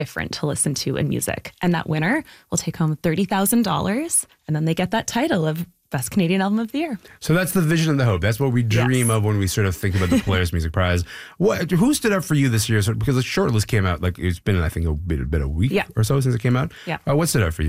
different to listen to in music. And that winner will take home $30,000, and then they get that title of Best Canadian Album of the Year. So that's the vision and the hope. That's what we dream of when we sort of think about the Polaris Music Prize. Who stood up for you this year? Because the shortlist came out, like it's been, I think, a week or so since it came out. Yeah. What stood out for you?